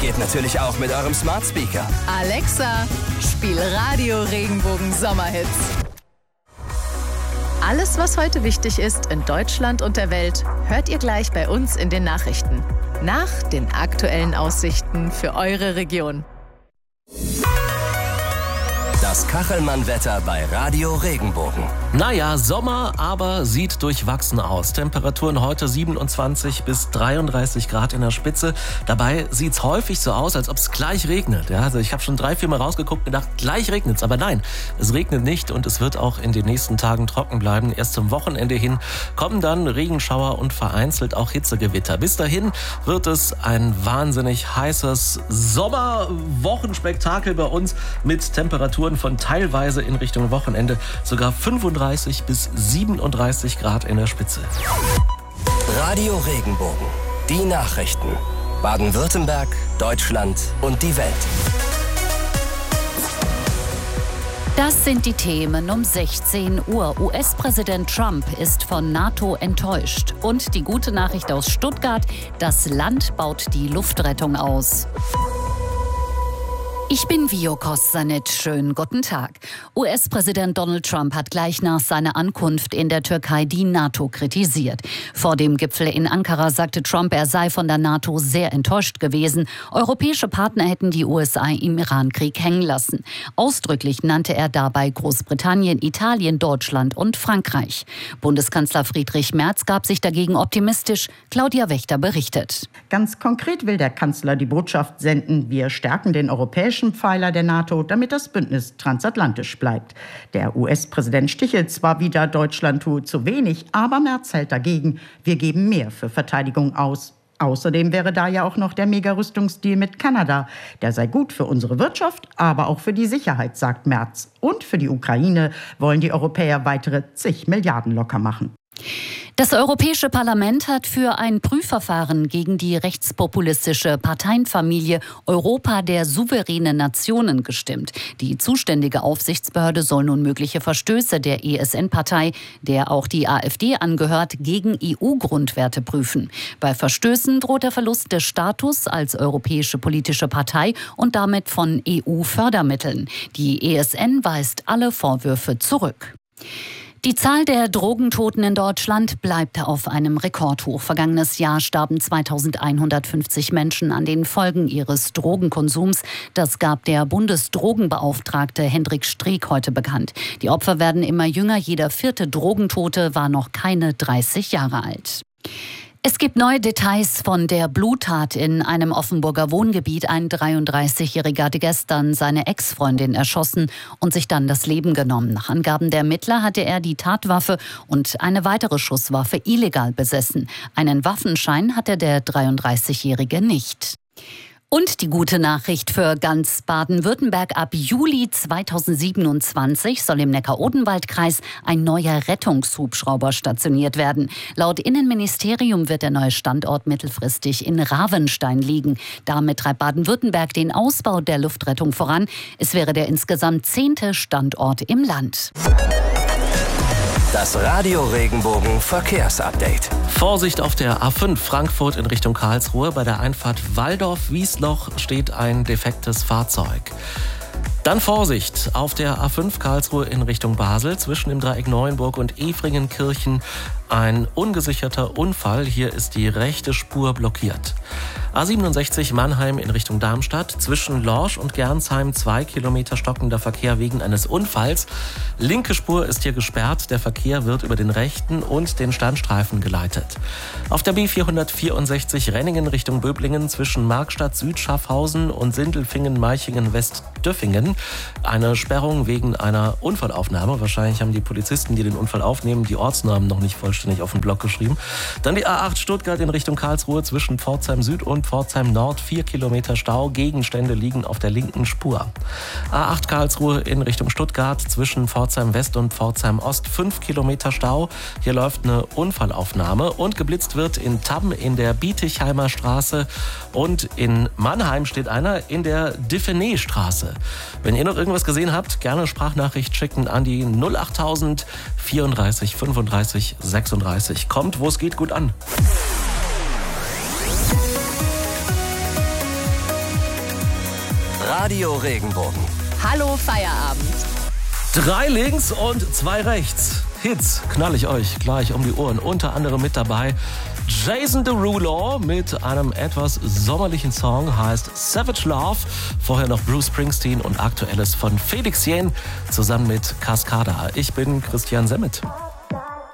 geht natürlich auch mit eurem Smart Speaker. Alexa, spiel Radio Regenbogen Sommerhits. Alles, was heute wichtig ist in Deutschland und der Welt, hört ihr gleich bei uns in den Nachrichten. Nach den aktuellen Aussichten für eure Region. Das Kachelmann-Wetter bei Radio Regenbogen. Naja, Sommer, aber sieht durchwachsen aus. Temperaturen heute 27 bis 33 Grad in der Spitze. Dabei sieht's häufig so aus, als ob es gleich regnet. Ja, also ich habe schon 3-4 Mal rausgeguckt und gedacht, gleich regnet's. Aber nein, es regnet nicht und es wird auch in den nächsten Tagen trocken bleiben. Erst zum Wochenende hin kommen dann Regenschauer und vereinzelt auch Hitzegewitter. Bis dahin wird es ein wahnsinnig heißes Sommerwochenspektakel bei uns mit Temperaturen von teilweise in Richtung Wochenende sogar 35 bis 37 Grad in der Spitze. Radio Regenbogen. Die Nachrichten. Baden-Württemberg, Deutschland und die Welt. Das sind die Themen um 16 Uhr. US-Präsident Trump ist von NATO enttäuscht. Und die gute Nachricht aus Stuttgart: Das Land baut die Luftrettung aus. Ich bin Vio Kossanet. Schönen guten Tag. US-Präsident Donald Trump hat gleich nach seiner Ankunft in der Türkei die NATO kritisiert. Vor dem Gipfel in Ankara sagte Trump, er sei von der NATO sehr enttäuscht gewesen. Europäische Partner hätten die USA im Irankrieg hängen lassen. Ausdrücklich nannte er dabei Großbritannien, Italien, Deutschland und Frankreich. Bundeskanzler Friedrich Merz gab sich dagegen optimistisch. Claudia Wächter berichtet. Ganz konkret will der Kanzler die Botschaft senden: Wir stärken den europäischen Pfeiler der NATO, damit das Bündnis transatlantisch bleibt. Der US-Präsident stichelt zwar wieder, Deutschland tue zu wenig, aber Merz hält dagegen: Wir geben mehr für Verteidigung aus. Außerdem wäre da ja auch noch der Mega-Rüstungsdeal mit Kanada. Der sei gut für unsere Wirtschaft, aber auch für die Sicherheit, sagt Merz. Und für die Ukraine wollen die Europäer weitere zig Milliarden locker machen. Das Europäische Parlament hat für ein Prüfverfahren gegen die rechtspopulistische Parteienfamilie Europa der souveränen Nationen gestimmt. Die zuständige Aufsichtsbehörde soll nun mögliche Verstöße der ESN-Partei, der auch die AfD angehört, gegen EU-Grundwerte prüfen. Bei Verstößen droht der Verlust des Status als europäische politische Partei und damit von EU-Fördermitteln. Die ESN weist alle Vorwürfe zurück. Die Zahl der Drogentoten in Deutschland bleibt auf einem Rekordhoch. Vergangenes Jahr starben 2150 Menschen an den Folgen ihres Drogenkonsums. Das gab der Bundesdrogenbeauftragte Hendrik Streeck heute bekannt. Die Opfer werden immer jünger. Jeder 4. Drogentote war noch keine 30 Jahre alt. Es gibt neue Details von der Bluttat in einem Offenburger Wohngebiet. Ein 33-Jähriger hatte gestern seine Ex-Freundin erschossen und sich dann das Leben genommen. Nach Angaben der Ermittler hatte er die Tatwaffe und eine weitere Schusswaffe illegal besessen. Einen Waffenschein hatte der 33-Jährige nicht. Und die gute Nachricht für ganz Baden-Württemberg: Ab Juli 2027 soll im Neckar-Odenwald-Kreis ein neuer Rettungshubschrauber stationiert werden. Laut Innenministerium wird der neue Standort mittelfristig in Ravenstein liegen. Damit treibt Baden-Württemberg den Ausbau der Luftrettung voran. Es wäre der insgesamt 10. Standort im Land. Das Radio Regenbogen Verkehrsupdate. Vorsicht auf der A5 Frankfurt in Richtung Karlsruhe. Bei der Einfahrt Walldorf-Wiesloch steht ein defektes Fahrzeug. Dann Vorsicht auf der A5 Karlsruhe in Richtung Basel. Zwischen dem Dreieck Neuenburg und Efringenkirchen ein ungesicherter Unfall. Hier ist die rechte Spur blockiert. A67 Mannheim in Richtung Darmstadt. Zwischen Lorsch und Gernsheim 2 Kilometer stockender Verkehr wegen eines Unfalls. Linke Spur ist hier gesperrt. Der Verkehr wird über den rechten und den Standstreifen geleitet. Auf der B464 Renningen Richtung Böblingen zwischen Markstadt Südschaffhausen und Sindelfingen-Meichingen-Westdöffingen eine Sperrung wegen einer Unfallaufnahme. Wahrscheinlich haben die Polizisten, die den Unfall aufnehmen, die Ortsnamen noch nicht vollständig auf den Block geschrieben. Dann die A8 Stuttgart in Richtung Karlsruhe zwischen Pforzheim Süd und Pforzheim Nord 4 Kilometer Stau. Gegenstände liegen auf der linken Spur. A8 Karlsruhe in Richtung Stuttgart zwischen Pforzheim West und Pforzheim Ost 5 Kilometer Stau. Hier läuft eine Unfallaufnahme und geblitzt wird in Tamm in der Bietigheimer Straße und in Mannheim steht einer in der Diffenay-Straße. Wenn ihr noch irgendwas gesehen habt, gerne Sprachnachricht schicken an die 08000 34 35 36. Kommt, wo es geht, gut an. Radio Regenbogen. Hallo Feierabend. 3 links und 2 rechts. Hits knall ich euch gleich um die Ohren. Unter anderem mit dabei Jason Derulo mit einem etwas sommerlichen Song, heißt Savage Love. Vorher noch Bruce Springsteen und Aktuelles von Felix Jähn zusammen mit Cascada. Ich bin Christian Semmet.